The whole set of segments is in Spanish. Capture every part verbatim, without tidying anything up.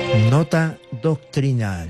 Nota doctrinal.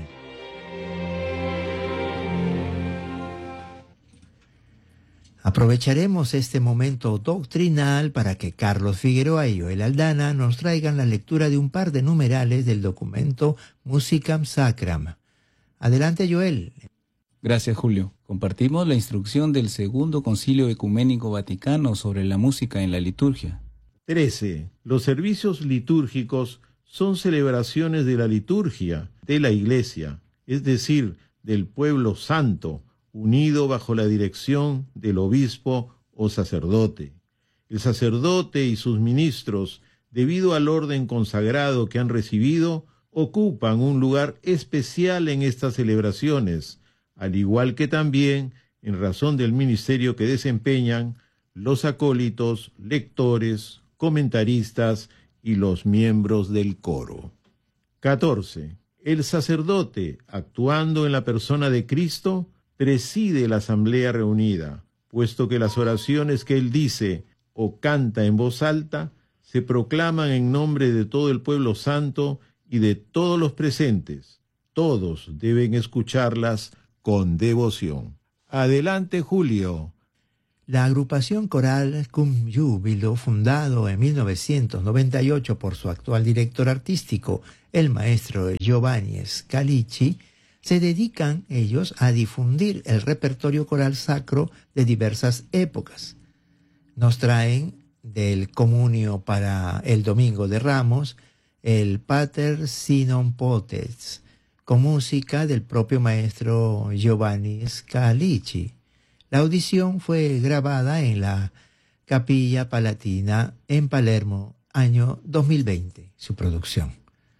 Aprovecharemos este momento doctrinal para que Carlos Figueroa y Joel Aldana nos traigan la lectura de un par de numerales del documento Musicam Sacram. Adelante, Joel. Gracias, Julio. Compartimos la instrucción del Segundo Concilio Ecuménico Vaticano sobre la música en la liturgia. trece. Los servicios litúrgicos son celebraciones de la liturgia de la Iglesia, es decir, del pueblo santo, unido bajo la dirección del obispo o sacerdote. El sacerdote y sus ministros, debido al orden consagrado que han recibido, ocupan un lugar especial en estas celebraciones, al igual que también, en razón del ministerio que desempeñan, los acólitos, lectores, comentaristas y los miembros del coro. catorce. El sacerdote, actuando en la persona de Cristo, preside la asamblea reunida, puesto que las oraciones que él dice o canta en voz alta se proclaman en nombre de todo el pueblo santo y de todos los presentes. Todos deben escucharlas con devoción. Adelante, Julio. La agrupación coral Cum Júbilo, fundado en mil novecientos noventa y ocho por su actual director artístico, el maestro Giovanni Scalici, se dedican ellos a difundir el repertorio coral sacro de diversas épocas. Nos traen del Comunio para el Domingo de Ramos el Pater si non potest, con música del propio maestro Giovanni Scalici. La audición fue grabada en la Capilla Palatina en Palermo, año dos mil veinte, su producción.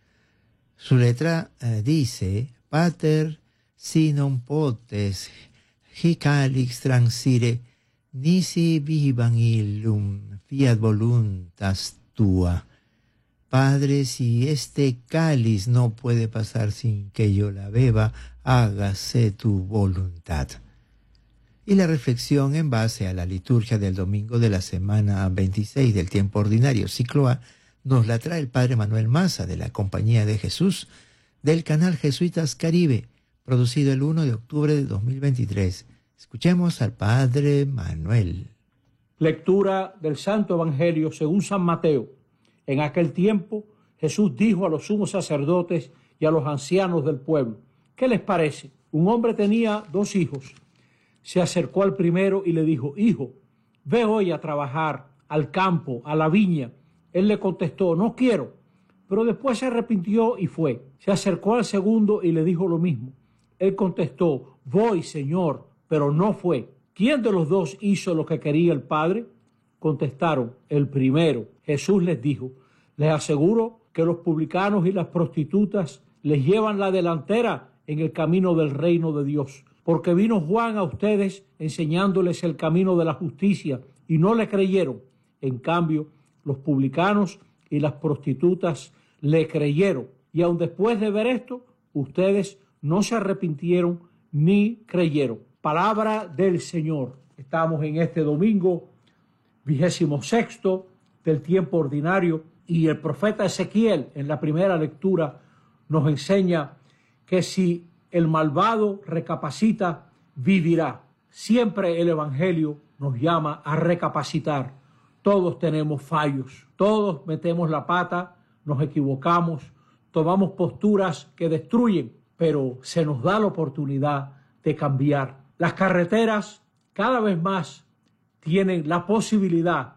Su letra eh, dice: Pater si non potest hic calix transire, nisi vivam illum fiat voluntas tua. Padre, si este cáliz no puede pasar sin que yo la beba, hágase tu voluntad. Y la reflexión en base a la liturgia del domingo de la semana veintiséis del tiempo ordinario, ciclo A, nos la trae el Padre Manuel Maza de la Compañía de Jesús del canal Jesuitas Caribe, producido el primero de octubre de dos mil veintitrés. Escuchemos al Padre Manuel. Lectura del Santo Evangelio según San Mateo. En aquel tiempo Jesús dijo a los sumos sacerdotes y a los ancianos del pueblo: ¿qué les parece? Un hombre tenía dos hijos. Se acercó al primero y le dijo: Hijo, ve hoy a trabajar al campo, a la viña. Él le contestó: no quiero. Pero después se arrepintió y fue. Se acercó al segundo y le dijo lo mismo. Él contestó: voy, Señor, pero no fue. ¿Quién de los dos hizo lo que quería el Padre? Contestaron: el primero. Jesús les dijo: les aseguro que los publicanos y las prostitutas les llevan la delantera en el camino del reino de Dios. Porque vino Juan a ustedes enseñándoles el camino de la justicia y no le creyeron. En cambio, los publicanos y las prostitutas le creyeron. Y aun después de ver esto, ustedes no se arrepintieron ni creyeron. Palabra del Señor. Estamos en este domingo vigésimo sexto del tiempo ordinario y el profeta Ezequiel en la primera lectura nos enseña que si el malvado recapacita, vivirá. Siempre el Evangelio nos llama a recapacitar. Todos tenemos fallos, todos metemos la pata, nos equivocamos, tomamos posturas que destruyen, pero se nos da la oportunidad de cambiar. Las carreteras cada vez más tienen la posibilidad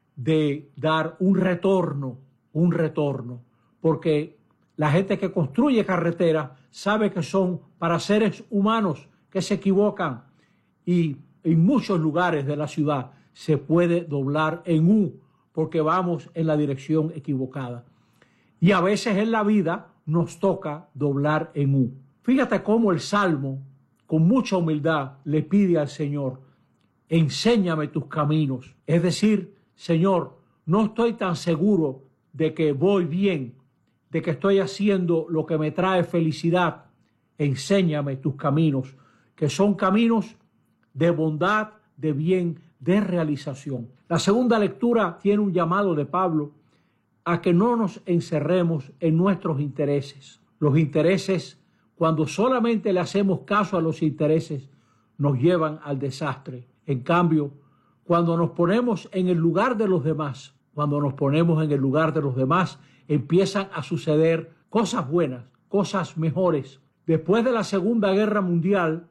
de dar un retorno, un retorno, porque la gente que construye carreteras sabe que son para seres humanos que se equivocan y en muchos lugares de la ciudad se puede doblar en U porque vamos en la dirección equivocada. Y a veces en la vida nos toca doblar en U. Fíjate cómo el Salmo, con mucha humildad, le pide al Señor: enséñame tus caminos. Es decir, Señor, no estoy tan seguro de que voy bien, de que estoy haciendo lo que me trae felicidad. Enséñame tus caminos, que son caminos de bondad, de bien, de realización. La segunda lectura tiene un llamado de Pablo a que no nos encerremos en nuestros intereses. Los intereses, cuando solamente le hacemos caso a los intereses, nos llevan al desastre. En cambio, cuando nos ponemos en el lugar de los demás, cuando nos ponemos en el lugar de los demás, empiezan a suceder cosas buenas, cosas mejores. Después de la Segunda Guerra Mundial,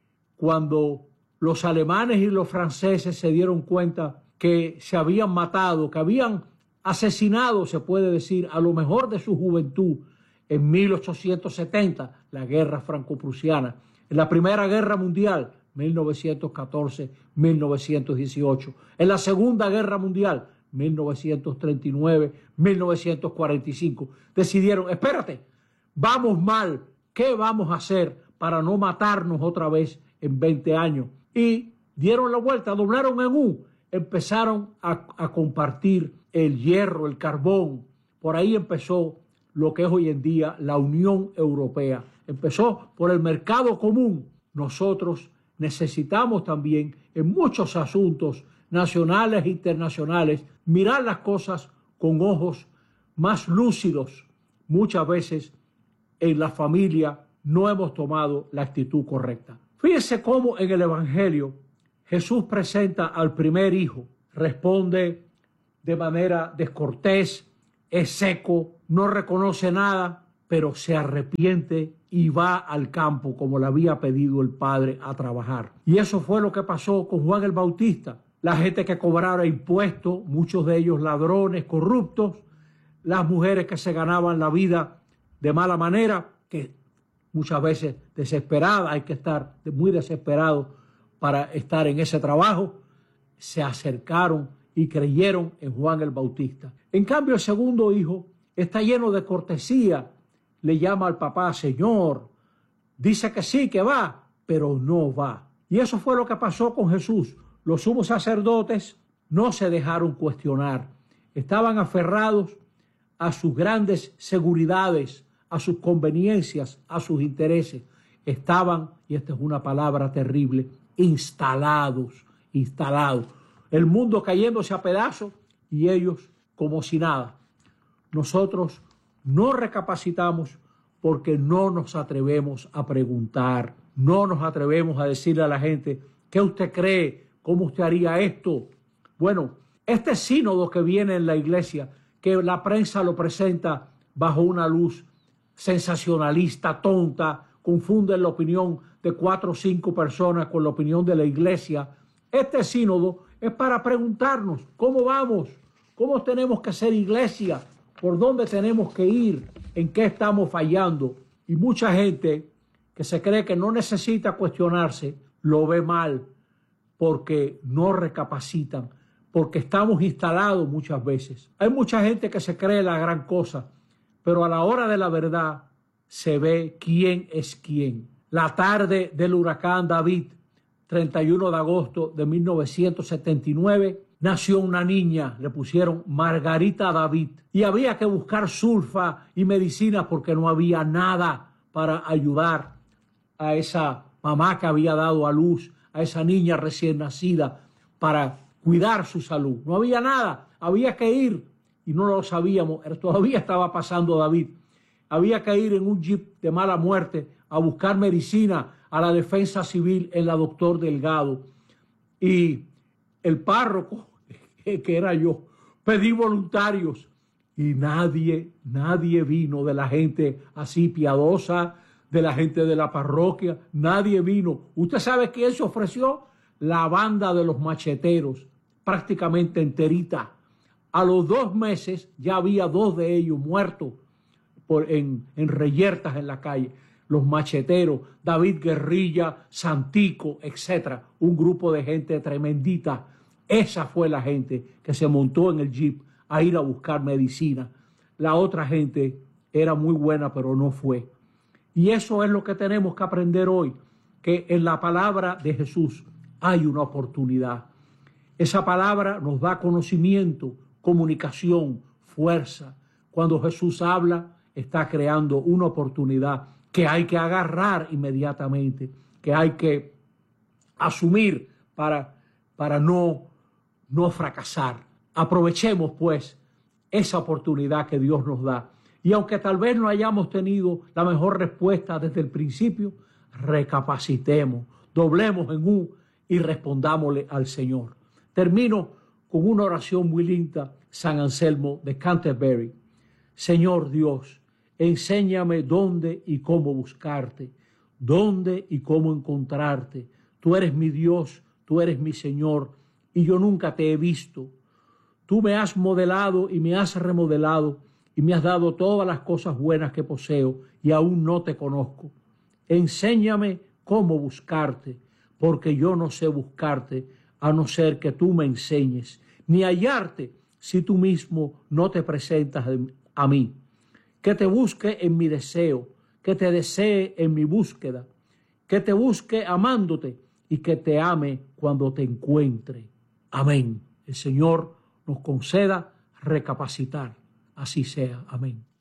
cuando los alemanes y los franceses se dieron cuenta que se habían matado, que habían asesinado, se puede decir, a lo mejor de su juventud en mil ochocientos setenta, la guerra franco-prusiana, en la Primera Guerra Mundial, mil novecientos catorce a mil novecientos dieciocho, en la Segunda Guerra Mundial, mil novecientos treinta y nueve a mil novecientos cuarenta y cinco, decidieron, espérate, vamos mal, ¿qué vamos a hacer para no matarnos otra vez en veinte años? Y dieron la vuelta, doblaron en U, empezaron a, a compartir el hierro, el carbón. Por ahí empezó lo que es hoy en día la Unión Europea. Empezó por el mercado común. Nosotros necesitamos también en muchos asuntos nacionales e internacionales mirar las cosas con ojos más lúcidos. Muchas veces en la familia no hemos tomado la actitud correcta. Fíjense cómo en el Evangelio Jesús presenta al primer hijo, responde de manera descortés, es seco, no reconoce nada, pero se arrepiente y va al campo como le había pedido el Padre a trabajar. Y eso fue lo que pasó con Juan el Bautista. La gente que cobraba impuestos, muchos de ellos ladrones, corruptos, las mujeres que se ganaban la vida de mala manera, que muchas veces desesperadas, hay que estar muy desesperado para estar en ese trabajo, se acercaron y creyeron en Juan el Bautista. En cambio, el segundo hijo está lleno de cortesía, le llama al papá Señor, dice que sí, que va, pero no va. Y eso fue lo que pasó con Jesús. Los sumos sacerdotes no se dejaron cuestionar, estaban aferrados a sus grandes seguridades, a sus conveniencias, a sus intereses. Estaban, y esta es una palabra terrible, instalados, instalados. El mundo cayéndose a pedazos y ellos como si nada. Nosotros no recapacitamos porque no nos atrevemos a preguntar, no nos atrevemos a decirle a la gente, ¿qué usted cree? ¿Cómo usted haría esto? Bueno, este sínodo que viene en la iglesia, que la prensa lo presenta bajo una luz sensacionalista, tonta, confunden la opinión de cuatro o cinco personas con la opinión de la iglesia. Este sínodo es para preguntarnos cómo vamos, cómo tenemos que ser iglesia, por dónde tenemos que ir, en qué estamos fallando. Y mucha gente que se cree que no necesita cuestionarse, lo ve mal porque no recapacitan, porque estamos instalados muchas veces. Hay mucha gente que se cree la gran cosa, pero a la hora de la verdad se ve quién es quién. La tarde del huracán David, treinta y uno de agosto de mil novecientos setenta y nueve, nació una niña, le pusieron Margarita David, y había que buscar sulfa y medicina porque no había nada para ayudar a esa mamá que había dado a luz, a esa niña recién nacida, para cuidar su salud. No había nada, había que ir, y no lo sabíamos, todavía estaba pasando David, había que ir en un jeep de mala muerte a buscar medicina a la defensa civil en la Doctor Delgado. Y el párroco, que era yo, pedí voluntarios y nadie, nadie vino de la gente así piadosa, de la gente de la parroquia, nadie vino. ¿Usted sabe quién se ofreció? La banda de los macheteros, prácticamente enterita. A los dos meses ya había dos de ellos muertos por, en, en reyertas en la calle. Los macheteros, David Guerrilla, Santico, etcétera. Un grupo de gente tremendita. Esa fue la gente que se montó en el jeep a ir a buscar medicina. La otra gente era muy buena, pero no fue. Y eso es lo que tenemos que aprender hoy, que en la palabra de Jesús hay una oportunidad. Esa palabra nos da conocimiento, comunicación, fuerza. Cuando Jesús habla, está creando una oportunidad que hay que agarrar inmediatamente, que hay que asumir para, para no, no fracasar. Aprovechemos, pues, esa oportunidad que Dios nos da. Y aunque tal vez no hayamos tenido la mejor respuesta desde el principio, recapacitemos, doblemos en U y respondámosle al Señor. Termino con una oración muy linda, San Anselmo de Canterbury. Señor Dios, enséñame dónde y cómo buscarte, dónde y cómo encontrarte. Tú eres mi Dios, tú eres mi Señor, y yo nunca te he visto. Tú me has modelado y me has remodelado y me has dado todas las cosas buenas que poseo y aún no te conozco. Enséñame cómo buscarte, porque yo no sé buscarte a no ser que tú me enseñes, ni hallarte si tú mismo no te presentas a mí. Que te busque en mi deseo, que te desee en mi búsqueda, que te busque amándote y que te ame cuando te encuentre. Amén. El Señor nos conceda recapacitar. Así sea. Amén.